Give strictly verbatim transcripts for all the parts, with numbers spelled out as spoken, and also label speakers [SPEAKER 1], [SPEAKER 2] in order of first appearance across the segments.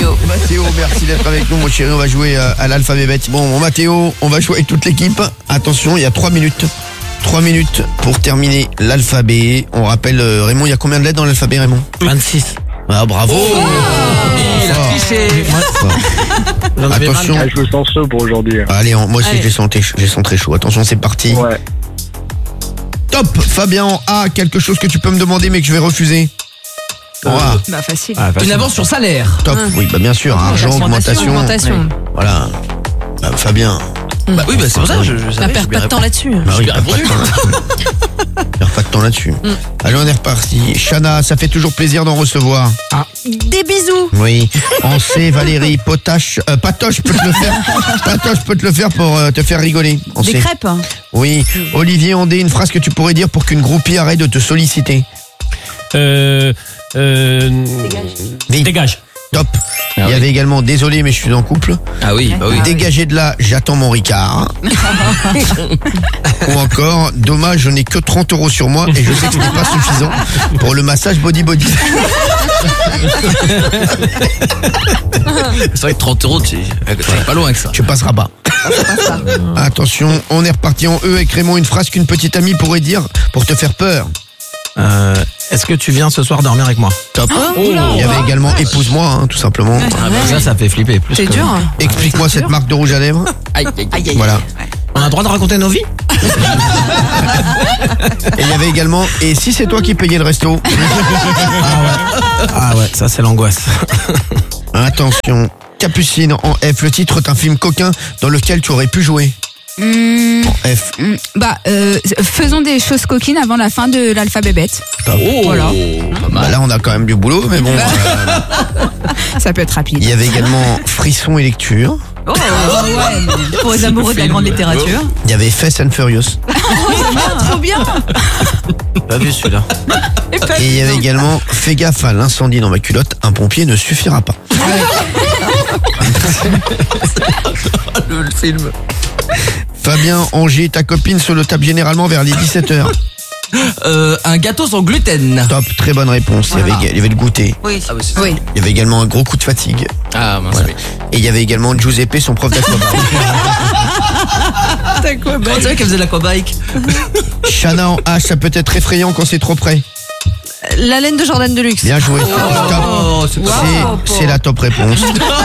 [SPEAKER 1] Mathéo.
[SPEAKER 2] Mathéo, merci d'être avec nous, mon chéri. On va jouer euh, à l'alphabet bête. Bon, mon Mathéo, on va jouer avec toute l'équipe. Attention, il y a trois minutes. trois minutes pour terminer l'alphabet. On rappelle, euh, Raymond, il y a combien de lettres dans l'alphabet, Raymond?
[SPEAKER 3] vingt-six.
[SPEAKER 2] Ah, bravo.
[SPEAKER 1] Oh, il a triché.
[SPEAKER 2] Attention.
[SPEAKER 4] Ah, je me sens chaud pour aujourd'hui.
[SPEAKER 2] Allez, on- moi aussi,
[SPEAKER 1] Allez.
[SPEAKER 2] je les sens, je les sens très chaud. Attention, c'est parti.
[SPEAKER 4] Ouais.
[SPEAKER 2] Top. Fabien, en A, quelque chose que tu peux me demander, mais que je vais refuser. En A.
[SPEAKER 5] Bah facile.
[SPEAKER 3] Ah,
[SPEAKER 1] Une avance sur salaire.
[SPEAKER 2] Top. Oui, bah bien sûr. Argent, augmentation.
[SPEAKER 5] Augmentation.
[SPEAKER 2] Voilà. Bah, Fabien.
[SPEAKER 1] Bah oui, bah c'est pour ça, je, je
[SPEAKER 5] On
[SPEAKER 1] savais.
[SPEAKER 5] perd pas de temps là-dessus.
[SPEAKER 2] Bah oui,
[SPEAKER 1] bien
[SPEAKER 2] perds pas de temps là-dessus. Perds pas de temps là-dessus. Allez, on est reparti. Chana, ça fait toujours plaisir d'en recevoir.
[SPEAKER 5] Des bisous.
[SPEAKER 2] Oui. En C, Valérie, potache, euh, patoche peut te le faire. Patoche peut te le faire pour euh, te faire rigoler. En
[SPEAKER 5] Des
[SPEAKER 2] C.
[SPEAKER 5] crêpes.
[SPEAKER 2] Oui. Olivier, en D, une phrase que tu pourrais dire pour qu'une groupie arrête de te solliciter.
[SPEAKER 3] Euh, euh,
[SPEAKER 2] Vite.
[SPEAKER 3] Dégage.
[SPEAKER 2] Top. Il y avait également désolé, mais je suis en couple.
[SPEAKER 1] Ah oui, bah oui.
[SPEAKER 2] Dégagez de là, j'attends mon Ricard. Ou encore, dommage, je n'ai que trente euros sur moi et je sais que ce n'est pas suffisant pour le massage body body.
[SPEAKER 1] C'est vrai que trente euros, c'est c'est pas loin que ça.
[SPEAKER 2] Tu passeras pas. Attention, on est reparti en E avec Raymond, une phrase qu'une petite amie pourrait dire pour te faire peur.
[SPEAKER 3] Euh, Est-ce que tu viens ce soir dormir avec moi?
[SPEAKER 2] Top. Il y avait également épouse-moi, hein, tout simplement.
[SPEAKER 3] Ah bah ça, ça fait flipper. Plus
[SPEAKER 5] C'est
[SPEAKER 3] que-
[SPEAKER 5] dur.
[SPEAKER 2] Explique-moi cette marque de rouge à lèvres.
[SPEAKER 1] Aïe, aïe, aïe.
[SPEAKER 2] Voilà.
[SPEAKER 3] On a le droit de raconter nos vies?
[SPEAKER 2] Et il y avait également, et si c'est toi qui payais le resto?
[SPEAKER 3] Ah ouais, ça c'est l'angoisse.
[SPEAKER 2] Attention, Capucine en F, le titre d'un film coquin dans lequel tu aurais pu jouer.
[SPEAKER 5] Hum,
[SPEAKER 2] En F.
[SPEAKER 5] hum, bah, euh, faisons des choses coquines avant la fin de l'alphabet bête.
[SPEAKER 2] Top.
[SPEAKER 5] Voilà.
[SPEAKER 2] Bah là, on a quand même du boulot, mais bon.
[SPEAKER 5] Bah.
[SPEAKER 2] euh,
[SPEAKER 5] Ça peut être rapide.
[SPEAKER 2] Il y avait également Frisson et lecture.
[SPEAKER 5] Oh, ouais, pour les amoureux de la grande littérature.
[SPEAKER 2] Il y avait Fast and Furious.
[SPEAKER 5] Trop bien.
[SPEAKER 3] Pas vu celui-là.
[SPEAKER 2] Et il y avait également Fais gaffe à l'incendie dans ma culotte, un pompier ne suffira pas.
[SPEAKER 1] Le film.
[SPEAKER 2] Fabien, Angers, ta copine se le tape généralement vers les dix-sept heures.
[SPEAKER 1] Euh, un gâteau sans gluten.
[SPEAKER 2] Top, très bonne réponse. Il y avait, il y avait le goûter.
[SPEAKER 5] Oui.
[SPEAKER 1] Ah, bah, c'est ça.
[SPEAKER 5] Oui.
[SPEAKER 2] Il y avait également un gros coup de fatigue.
[SPEAKER 1] Ah, mince, oui.
[SPEAKER 2] Et il y avait également Giuseppe, son prof d'aquabike.
[SPEAKER 1] Oh, tu savais qu'elle faisait de l'aquabike?
[SPEAKER 2] Chana en H, ça peut être effrayant quand c'est trop près.
[SPEAKER 5] La laine de Jordan Deluxe.
[SPEAKER 2] Bien joué. Top.
[SPEAKER 1] Oh, c'est pas
[SPEAKER 2] C'est- C'est la top réponse.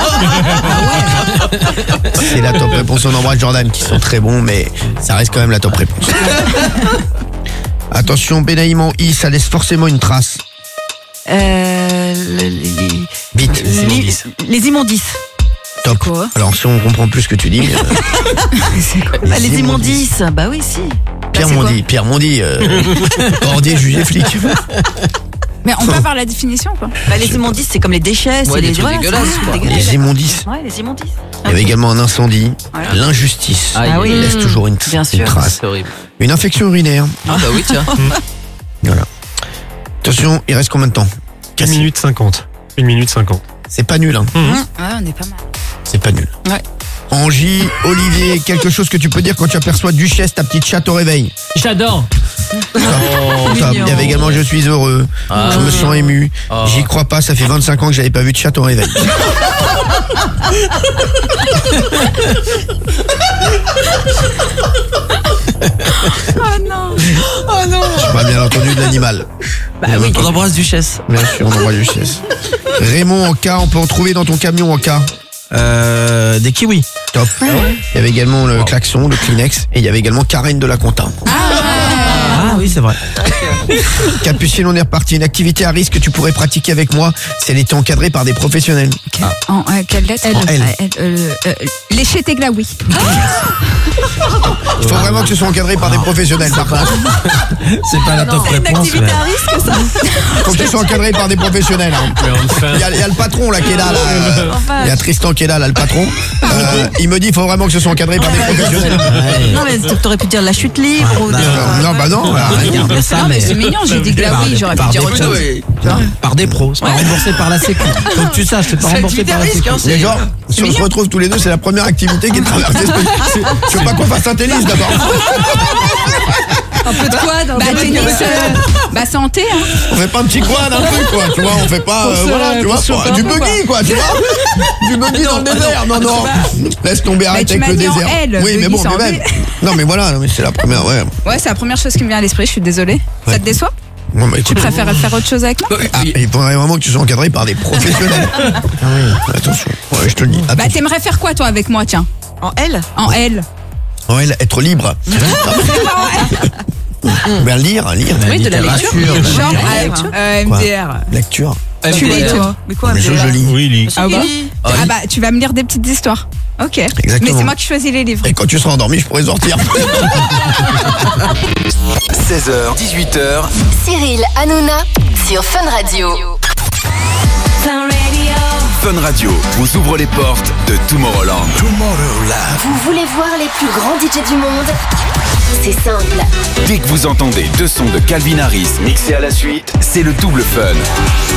[SPEAKER 2] C'est la top réponse. On embrasse Jordan qui sont très bons, mais ça reste quand même la top réponse. Attention, Benaïm en I, ça laisse forcément une trace.
[SPEAKER 5] Euh, le- les,
[SPEAKER 2] Vite.
[SPEAKER 5] les, les immondices.
[SPEAKER 2] Top.
[SPEAKER 5] quoi
[SPEAKER 2] Alors si on comprend plus ce que tu dis. euh,
[SPEAKER 5] Bah, les immondices. Bah oui, si.
[SPEAKER 2] Pierre
[SPEAKER 5] Bah, c'est quoi
[SPEAKER 2] Mondi, Pierre Mondi, euh, ordier, jugé, flic.
[SPEAKER 5] Mais on peut avoir la définition, quoi.
[SPEAKER 6] Bah, les immondices, c'est comme les déchets,
[SPEAKER 1] Ouais,
[SPEAKER 6] c'est
[SPEAKER 1] des
[SPEAKER 6] les
[SPEAKER 1] trucs
[SPEAKER 6] voilà,
[SPEAKER 1] dégueulasses,
[SPEAKER 6] c'est
[SPEAKER 1] quoi.
[SPEAKER 6] dégueulasse.
[SPEAKER 2] Les immondices.
[SPEAKER 6] Ouais, les immondices.
[SPEAKER 2] Il y avait également un incendie,
[SPEAKER 6] Voilà.
[SPEAKER 2] l'injustice.
[SPEAKER 1] Aïe,
[SPEAKER 2] Il
[SPEAKER 1] aïe,
[SPEAKER 2] laisse
[SPEAKER 6] Mmh,
[SPEAKER 2] toujours une,
[SPEAKER 6] bien
[SPEAKER 2] une
[SPEAKER 6] sûr.
[SPEAKER 2] trace.
[SPEAKER 1] C'est horrible.
[SPEAKER 2] Une infection urinaire.
[SPEAKER 1] Ah, bah oui, tiens.
[SPEAKER 2] Voilà. Attention, il reste combien de temps?
[SPEAKER 7] une minute cinquante. une minute cinquante.
[SPEAKER 2] C'est pas nul, hein.
[SPEAKER 5] Ouais, on est pas mal.
[SPEAKER 2] C'est pas nul.
[SPEAKER 5] Ouais.
[SPEAKER 2] Angie, Olivier, quelque chose que tu peux dire quand tu aperçois Duchesse, ta petite chatte au réveil.
[SPEAKER 3] J'adore.
[SPEAKER 2] Top. Il y avait également Je suis heureux.
[SPEAKER 1] Ah.
[SPEAKER 2] Je me sens ému.
[SPEAKER 1] Ah.
[SPEAKER 2] J'y crois pas, ça fait vingt-cinq ans que j'avais pas vu de chatte au réveil.
[SPEAKER 5] Oh non.
[SPEAKER 1] Oh non.
[SPEAKER 2] Je parle bien entendu de l'animal.
[SPEAKER 1] Bah oui, on embrasse Duchesse.
[SPEAKER 2] Bien sûr, on envoie Duchesse. Raymond en K, on peut en trouver dans ton camion en K.
[SPEAKER 3] Euh, des kiwis.
[SPEAKER 2] Top. Il y avait également le klaxon, le Kleenex, et il y avait également Karen de la Compta.
[SPEAKER 3] Ah oui, c'est vrai.
[SPEAKER 2] Capucine, on est reparti. Une activité à risque que tu pourrais pratiquer avec moi si elle était encadrée par des professionnels.
[SPEAKER 5] En, euh, quelle lettre
[SPEAKER 2] En L.
[SPEAKER 5] Euh, euh, euh, Lécher tes glaouis.
[SPEAKER 2] Il faut vraiment que ce soit encadré par des professionnels, par contre.
[SPEAKER 3] C'est pas la top
[SPEAKER 6] C'est une
[SPEAKER 3] réponse.
[SPEAKER 6] activité
[SPEAKER 3] mais-
[SPEAKER 6] à risque, ça.
[SPEAKER 2] Il faut que ce soit encadré par des professionnels. hein. Il y, a, il y a le patron là qui est là. là, euh,
[SPEAKER 6] Enfin.
[SPEAKER 2] Il y a Tristan qui est là, là, le patron. Euh, il me dit il faut vraiment que ce soit encadré par des professionnels.
[SPEAKER 6] Non, mais t'aurais pu dire la chute libre ou
[SPEAKER 2] Non,
[SPEAKER 6] des-
[SPEAKER 2] non, bah non. voilà.
[SPEAKER 3] Regardez ça,
[SPEAKER 5] Non, mais
[SPEAKER 3] mais
[SPEAKER 5] c'est mignon, j'ai dit glaouis, j'aurais pu
[SPEAKER 3] Par
[SPEAKER 5] dire
[SPEAKER 3] des
[SPEAKER 5] autre
[SPEAKER 3] pros.
[SPEAKER 5] chose.
[SPEAKER 1] Oui.
[SPEAKER 3] par des pros. C'est pas remboursé par la Sécu. Faut que tu saches, c'est pas
[SPEAKER 1] C'est
[SPEAKER 3] remboursé
[SPEAKER 1] activité
[SPEAKER 3] par
[SPEAKER 1] à
[SPEAKER 3] la
[SPEAKER 1] risque,
[SPEAKER 3] Sécu.
[SPEAKER 1] hein, c'est-
[SPEAKER 2] Les gens, si on se retrouve tous les deux, c'est la première activité qui est traversée. Je veux pas qu'on fasse un tennis d'abord.
[SPEAKER 5] Un peu de quoi dans Bah, tennis, euh, bah, santé, hein.
[SPEAKER 2] On fait pas un petit quad, un truc, quoi. Tu vois, on fait pas, euh,
[SPEAKER 5] Pour se-
[SPEAKER 2] voilà, tu
[SPEAKER 5] pour
[SPEAKER 2] vois,
[SPEAKER 5] se
[SPEAKER 2] pour-
[SPEAKER 5] faire
[SPEAKER 2] du
[SPEAKER 5] un peu,
[SPEAKER 2] buggy, quoi, tu vois. Du buggy dans le désert. Non, non. Laisse tomber, arrête
[SPEAKER 5] tu
[SPEAKER 2] avec
[SPEAKER 5] m'as
[SPEAKER 2] le
[SPEAKER 5] dit en
[SPEAKER 2] désert.
[SPEAKER 5] L,
[SPEAKER 2] Oui, mais
[SPEAKER 5] buggy,
[SPEAKER 2] bon,
[SPEAKER 5] c'est en
[SPEAKER 2] mais
[SPEAKER 5] B.
[SPEAKER 2] même. Non, mais voilà, mais c'est la première, ouais.
[SPEAKER 5] Ouais, c'est la première chose qui me vient à l'esprit, je suis désolée. Ça te déçoit?
[SPEAKER 2] Non, mais
[SPEAKER 5] Tu
[SPEAKER 2] écoute.
[SPEAKER 5] préfères faire autre chose avec moi?
[SPEAKER 2] Ah, il faudrait vraiment que tu sois encadré par des professionnels. Ah oui, attention. Ouais, je te le dis.
[SPEAKER 5] Bah,
[SPEAKER 2] Attention.
[SPEAKER 5] t'aimerais faire quoi, toi, avec moi, tiens?
[SPEAKER 6] En L.
[SPEAKER 5] En L.
[SPEAKER 2] Oh, elle, être libre. Ben, lire, lire.
[SPEAKER 6] Oui, de la lecture.
[SPEAKER 5] Genre,
[SPEAKER 6] lecture.
[SPEAKER 5] euh, euh, M D R.
[SPEAKER 2] Lecture.
[SPEAKER 5] Tu lis, toi?
[SPEAKER 6] Mais quoi,
[SPEAKER 2] Mais je,
[SPEAKER 6] M D R?
[SPEAKER 2] je lis.
[SPEAKER 7] Oui, lit.
[SPEAKER 5] Ah bah?
[SPEAKER 6] lit.
[SPEAKER 5] Ah bah, tu vas me lire des petites histoires. Ok.
[SPEAKER 2] Exactement.
[SPEAKER 5] Mais c'est moi qui choisis les livres.
[SPEAKER 2] Et quand tu seras endormi, je pourrais sortir.
[SPEAKER 4] seize heures, dix-huit heures,
[SPEAKER 8] Cyril Hanouna sur Fun Radio.
[SPEAKER 4] Fun Radio vous ouvre les portes de Tomorrowland.
[SPEAKER 8] Vous voulez voir les plus grands D J du monde? C'est simple.
[SPEAKER 4] Dès que vous entendez deux sons de Calvin Harris mixés à la suite, c'est le double fun.